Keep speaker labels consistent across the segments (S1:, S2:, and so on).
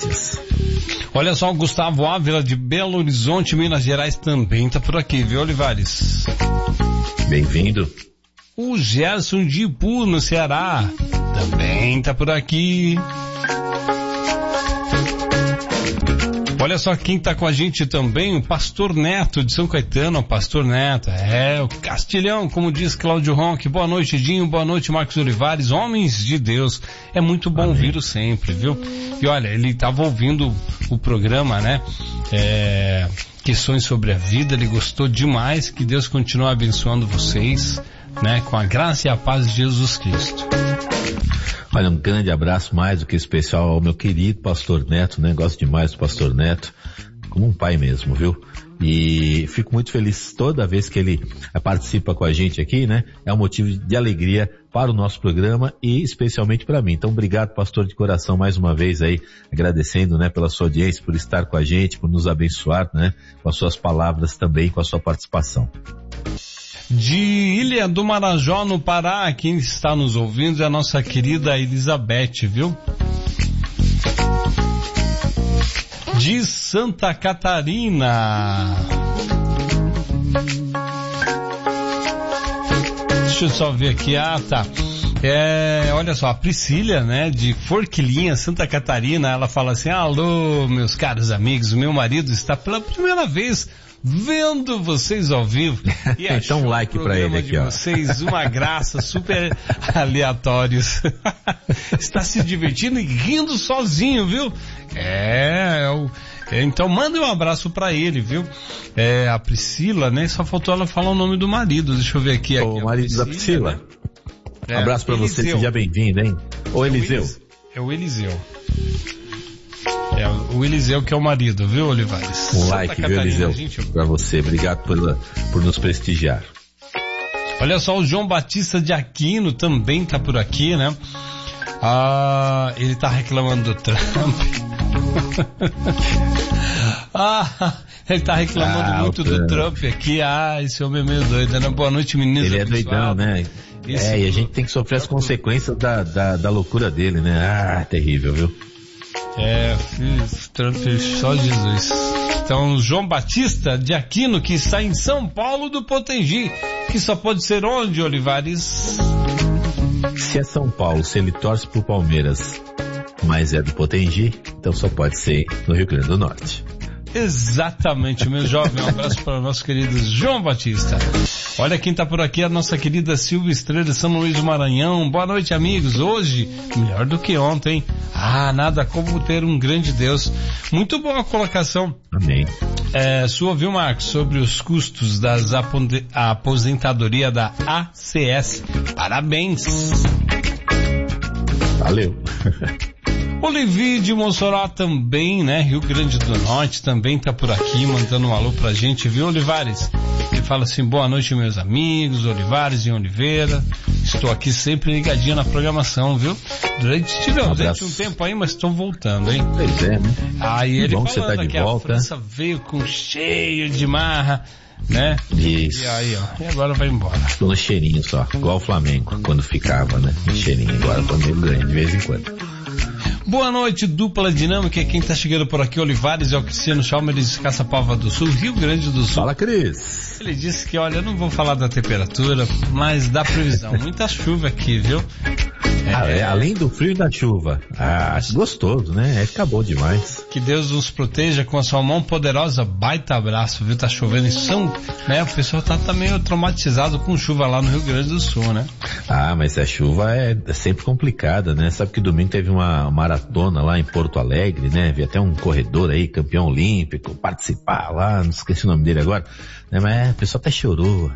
S1: notícias.
S2: Olha só, o Gustavo Ávila de Belo Horizonte, Minas Gerais, também tá por aqui, viu, Olivares?
S1: Bem-vindo.
S2: O Gerson de Ipu, no Ceará, também tá por aqui. Olha só quem tá com a gente também, o Pastor Neto de São Caetano, o Pastor Neto, o Castilhão, como diz Cláudio Ronque. Boa noite, Dinho, boa noite, Marcos Olivares, homens de Deus. É muito bom ouvir sempre, viu? E olha, ele tava ouvindo o programa, né? Questões sobre a vida, ele gostou demais, que Deus continue abençoando vocês, né? Com a graça e a paz de Jesus Cristo.
S1: Olha, um grande abraço mais do que especial ao meu querido Pastor Neto, né? Gosto demais do Pastor Neto, como um pai mesmo, viu? E fico muito feliz toda vez que ele participa com a gente aqui, né? É um motivo de alegria para o nosso programa e especialmente para mim. Então, obrigado, pastor, de coração, mais uma vez aí, agradecendo, né, pela sua audiência, por estar com a gente, por nos abençoar, né? Com as suas palavras também, com a sua participação.
S2: De Ilha do Marajó, no Pará, quem está nos ouvindo é a nossa querida Elizabeth, viu? De Santa Catarina. Deixa eu só ver aqui, tá. Olha só, a Priscila, né, de Forquilinha, Santa Catarina, ela fala assim: alô, meus caros amigos, meu marido está pela primeira vez vendo vocês ao vivo. E
S1: então um like pra ele aqui, ó.
S2: Vocês uma graça, super aleatórios. Está se divertindo e rindo sozinho, viu? Então manda um abraço pra ele, viu? A Priscila, né? Só faltou ela falar o nome do marido. Deixa eu ver aqui.
S1: O marido da Priscila. Né? Um abraço pra você, seja bem-vindo, hein? Ô, Eliseu.
S2: É o Eliseu. O Eliseu que é o marido, viu, Olivares?
S1: Um like, viu, Eliseu? Pra você. Obrigado por nos prestigiar.
S2: Olha só, o João Batista de Aquino também tá por aqui, né? Ele tá reclamando do Trump. Ele tá reclamando muito do Trump aqui. Esse homem é meio doido, né? Boa noite, meninas.
S1: Ele é doidão, né? E a gente tem que sofrer as consequências da loucura dele, né? Terrível, viu?
S2: Trump, só Jesus. Então, João Batista de Aquino, que está em São Paulo do Potengi, que só pode ser onde, Olivares?
S1: Se é São Paulo, se ele torce pro Palmeiras, mas é do Potengi, então só pode ser no Rio Grande do Norte.
S2: Exatamente, meu jovem. Um abraço para o nosso querido João Batista. Olha quem tá por aqui, a nossa querida Silvia Estrela de São Luís do Maranhão. Boa noite, amigos. Hoje, melhor do que ontem. Nada como ter um grande Deus. Muito boa a colocação.
S1: Amém.
S2: Sua, viu, Marcos, sobre os custos da aposentadoria da ACS. Parabéns.
S1: Valeu.
S2: Olivi de Mossoró também, né? Rio Grande do Norte também tá por aqui, mandando um alô pra gente, viu, Olivares? Ele fala assim: boa noite, meus amigos, Olivares e Oliveira. Estou aqui sempre ligadinho na programação, viu? Durante um tempo aí, mas estou voltando, hein?
S1: Pois é, né?
S2: Aí ele
S1: bom
S2: falando
S1: que você tá de
S2: que
S1: volta.
S2: A França veio com cheio de marra, né?
S1: Isso.
S2: E aí, ó, e agora vai embora.
S1: Tô no cheirinho só, igual o Flamengo, quando ficava, né? No cheirinho, agora o Flamengo ganha de vez em quando.
S2: Boa noite, dupla dinâmica. Quem tá chegando por aqui, Olivares, é o Cristiano Chalmers de Caçapava do Sul, Rio Grande do Sul.
S1: Fala, Cris.
S2: Ele disse que, olha, eu não vou falar da temperatura, mas da previsão. Muita chuva aqui, viu?
S1: Além do frio e da chuva. Gostoso, né? Fica bom demais.
S2: Que Deus nos proteja com a sua mão poderosa. Baita abraço, viu? Tá chovendo em né? O pessoal tá meio traumatizado com chuva lá no Rio Grande do Sul, né?
S1: Mas a chuva é sempre complicada, né? Sabe que domingo teve uma maratona lá em Porto Alegre, né? Vi até um corredor aí, campeão olímpico, participar lá, não esqueci o nome dele agora, né? Mas o pessoal até chorou,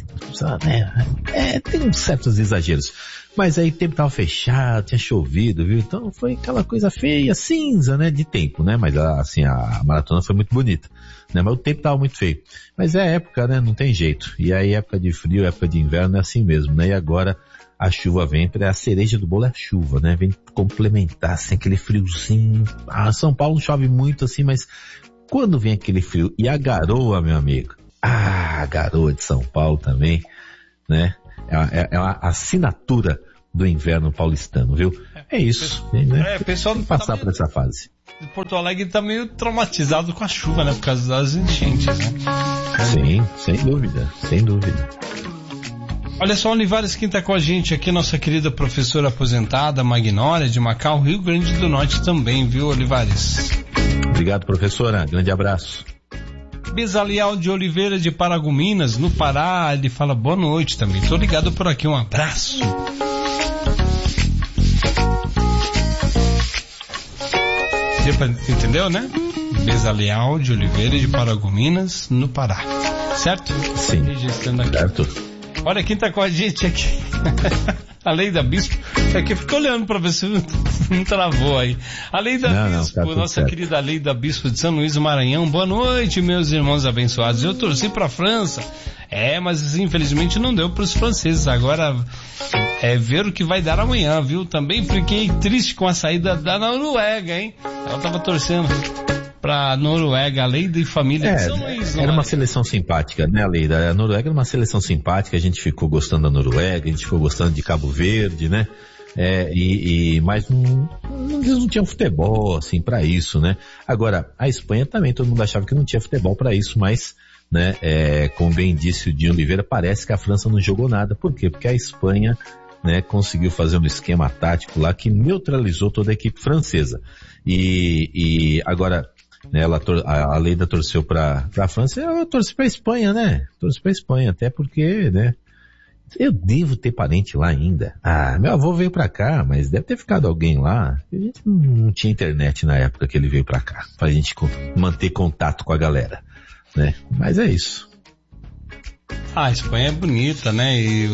S1: tem uns certos exageros. Mas aí o tempo tava fechado, tinha chovido, viu? Então foi aquela coisa feia, cinza, né? De tempo, né? Mas assim, a maratona foi muito bonita, né? Mas o tempo tava muito feio. Mas é época, né? Não tem jeito. E aí época de frio, época de inverno é assim mesmo, né? E agora a chuva vem, a cereja do bolo é a chuva, né? Vem complementar, assim, aquele friozinho. São Paulo chove muito assim, mas quando vem aquele frio e a garoa, meu amigo, a garoa de São Paulo também, né? É uma assinatura do inverno paulistano, viu? É isso. Né?
S2: Pessoal,
S1: tem que passar por essa fase.
S2: Porto Alegre tá meio traumatizado com a chuva, né? Por causa das enchentes, né?
S1: Sim, sem dúvida, sem dúvida.
S2: Olha só, Olivares, quem tá com a gente aqui, nossa querida professora aposentada, Magnólia, de Macau, Rio Grande do Norte também, viu, Olivares?
S1: Obrigado, professora. Grande abraço.
S2: Bezaliel de Oliveira de Paragominas, no Pará, ele fala boa noite também. Tô ligado por aqui, um abraço. Entendeu, né? Bezaliel de Oliveira de Paragominas, no Pará. Certo?
S1: Sim, certo.
S2: Olha quem tá com a gente aqui. A Leida Bispo. É que fica olhando pra ver se não travou aí. A Leida Bispo, tá nossa certo. Querida Leida Bispo de São Luís do Maranhão. Boa noite, meus irmãos abençoados. Eu torci pra França. Mas infelizmente não deu pros franceses. Agora é ver o que vai dar amanhã, viu? Também fiquei triste com a saída da Noruega, hein? Ela tava torcendo pra Noruega, a Leida e família de São Luís.
S1: Era uma seleção simpática, né, Leida? A Noruega era uma seleção simpática, a gente ficou gostando da Noruega, a gente ficou gostando de Cabo Verde, né? Mas não tinha futebol, assim, pra isso, né? Agora, a Espanha também, todo mundo achava que não tinha futebol pra isso, mas, né, como bem disse o Dinho Oliveira, parece que a França não jogou nada. Por quê? Porque a Espanha, né, conseguiu fazer um esquema tático lá que neutralizou toda a equipe francesa. E agora, né, a Leida torceu pra França, eu torci pra Espanha, né? Torci pra Espanha, até porque, né? Eu devo ter parente lá ainda. Meu avô veio pra cá, mas deve ter ficado alguém lá. A gente não tinha internet na época que ele veio pra cá, pra gente manter contato com a galera, né? Mas é isso.
S2: A Espanha é bonita, né? E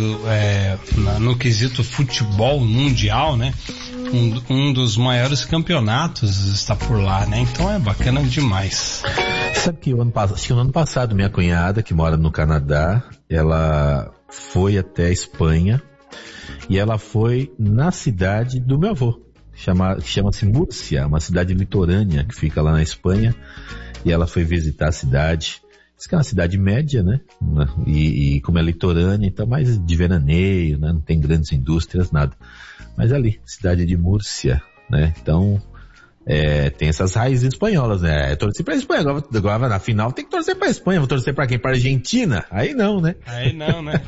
S2: no quesito futebol mundial, né? Um dos maiores campeonatos está por lá, né? Então é bacana demais.
S1: Sabe que no ano passado minha cunhada, que mora no Canadá, ela foi até a Espanha e ela foi na cidade do meu avô, chama-se Múrcia, uma cidade litorânea que fica lá na Espanha, e ela foi visitar a cidade. Diz que é uma cidade média, né? E como é litorânea, então mais de veraneio, né? Não tem grandes indústrias, nada. Mas ali, cidade de Múrcia, né? Então, tem essas raízes espanholas, né? Torcer pra Espanha, agora na final tem que torcer pra Espanha. Vou torcer pra quem? Pra Argentina? Aí não, né?
S2: Aí não, né?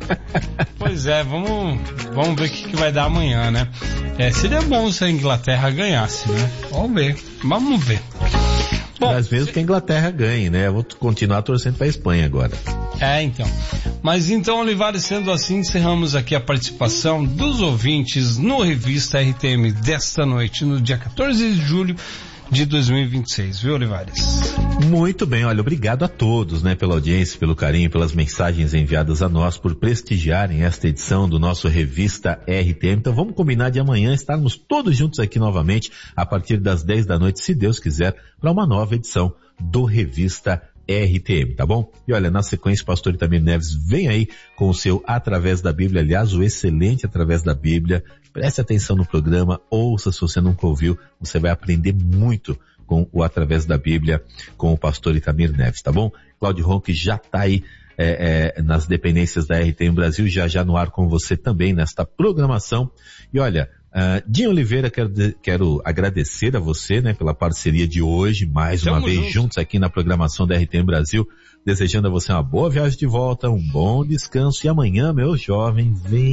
S2: Pois é, vamos ver o que vai dar amanhã, né? Seria bom se a Inglaterra ganhasse, né? Vamos ver.
S1: Bom, às vezes que a Inglaterra ganhe, né? Eu vou continuar torcendo pra Espanha agora.
S2: Então. Mas então, Olivares, sendo assim, encerramos aqui a participação dos ouvintes no Revista RTM desta noite, no dia 14 de julho de 2026, viu, Olivares?
S1: Muito bem, olha, obrigado a todos, né, pela audiência, pelo carinho, pelas mensagens enviadas a nós, por prestigiarem esta edição do nosso Revista RTM. Então vamos combinar de amanhã estarmos todos juntos aqui novamente, a partir das 10 da noite, se Deus quiser, para uma nova edição do Revista RTM, tá bom? E olha, na sequência, o pastor Itamir Neves vem aí com o seu Através da Bíblia, aliás, o excelente Através da Bíblia. Preste atenção no programa, ouça se você nunca ouviu, você vai aprender muito com o Através da Bíblia, com o pastor Itamir Neves, tá bom? Cláudio Ronque já tá aí nas dependências da RTM Brasil, já no ar com você também nesta programação. E olha, Dinho Oliveira, quero agradecer a você, né, pela parceria de hoje, mais uma vez juntos aqui na programação da RTM Brasil, desejando a você uma boa viagem de volta, um bom descanso, e amanhã, meu jovem,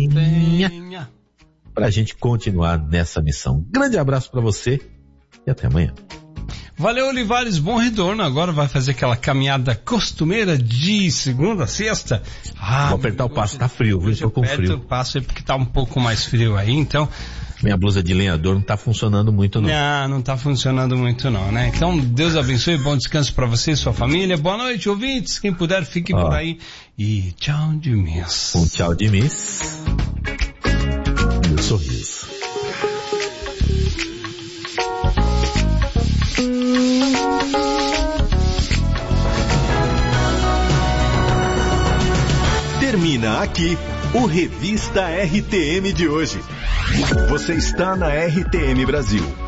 S1: venha pra gente continuar nessa missão. Grande abraço pra você e até amanhã.
S2: Valeu, Olivares, bom retorno. Agora vai fazer aquela caminhada costumeira de segunda a sexta.
S1: Vou apertar o passo, tá frio, viu? Estou com frio.
S2: O passo aí porque tá um pouco mais frio aí, então.
S1: Minha blusa de lenhador não tá funcionando muito não.
S2: Não tá funcionando muito não, né? Então, Deus abençoe, bom descanso pra você e sua família. Boa noite, ouvintes. Quem puder, fique por aí. E tchau de miss.
S1: Um tchau de miss. Meu sorriso.
S3: Termina aqui o Revista RTM de hoje. Você está na RTM Brasil.